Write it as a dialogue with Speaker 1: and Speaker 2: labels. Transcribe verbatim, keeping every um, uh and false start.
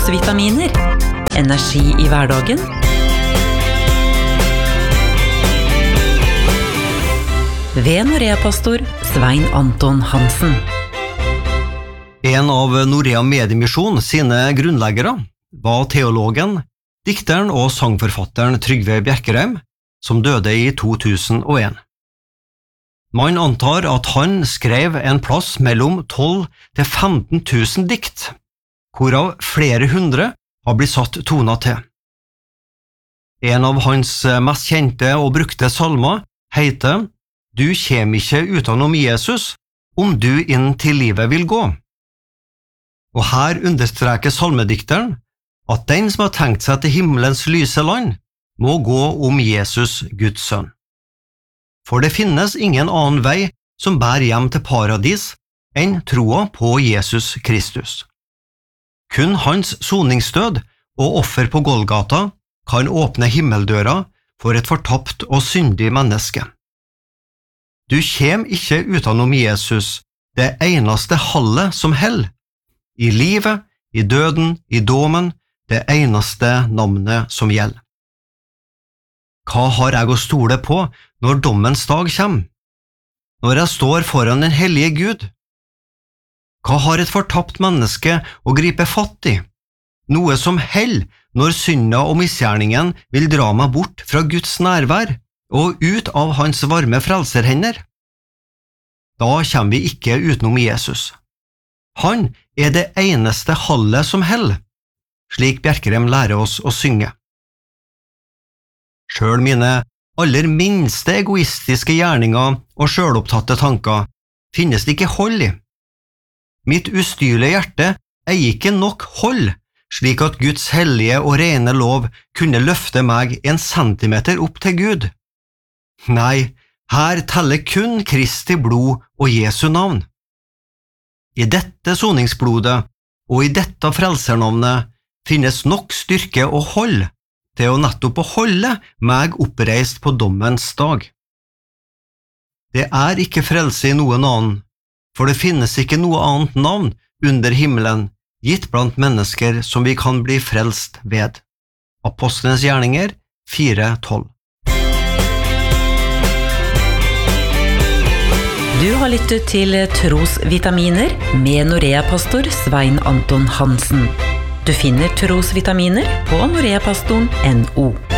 Speaker 1: trosvitaminer. Energi i hverdagen. Ved Norea-pastor Svein Anton Hansen.
Speaker 2: En av Norea Mediemisjon sine grunnleggere var teologen, dikteren og sangforfatteren Trygve Bjerkreim, som døde i to tusen og en. Man antar at han skrev en plass mellom tolv til femten tusen dikt, hvorav flere hundre har blitt satt tona til. En av hans mest kjente og brukte salmer heter «Du kjem ikkje utanom Jesus, om du inn til livet vil gå». Og her understreker salmedikteren at den som har tenkt seg til himmelens lyse land, må gå om Jesus, Guds sønn. For det finnes ingen annen vei som bærer hjem til paradis enn troa på Jesus Kristus. Kun hans soningsdød og offer på Golgata kan åpne himmeldøra for et fortapt og syndig menneske. Du kjem ikke utanom Jesus, det eneste hallet som hell, i livet, i døden, i domen, det eneste navnet som gjelder. Hva har jeg å stole på når dommens dag kommer? Når jeg står foran den hellige Gud? Hva har et fortapt menneske å gripe fatt i? Noe som hell når synda og misgjerningen vil dra meg bort fra Guds nærvær og ut av hans varme frelserhender? Da kommer vi ikke utenom Jesus. Han er det eneste hallet som hell, slik Bjerkreim lærer oss å synge. Selv mine aller minste egoistiske gjerninger og selvopptatte tanker finnes det ikke hold i. Mitt ustyrlige hjerte eier ikke nok hold, slik at Guds hellige og rene lov kunne løfte meg en centimeter opp til Gud. Nei, her teller kun Kristi blod og Jesu navn. I dette soningsblodet og i dette frelsernavnet finnes nok styrke og hold til å nettopp å holde meg oppreist på dommens dag. Det er ikke frelse i noen annen, for det finnes ikke noe annet navn under himmelen, gitt blant mennesker som vi kan bli frelst ved. Apostlenes gjerninger fire tolv.
Speaker 1: Du har lyttet til Trosvitaminer med Norea-pastor Svein Anton Hansen. Du finner Trosvitaminer på noreapastoren punktum no.